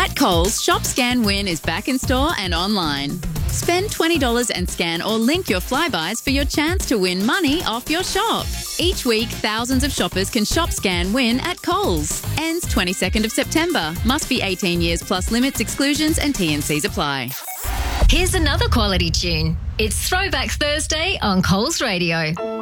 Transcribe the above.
At Coles, Shop Scan Win is back in store and online. Spend $20 and scan or link your Flybuys for your chance to win money off your shop. Each week, thousands of shoppers can Shop Scan Win at Coles. Ends 22nd of September. Must be 18 years plus limits, exclusions and T&Cs apply. Here's another quality tune. It's Throwback Thursday on Coles Radio.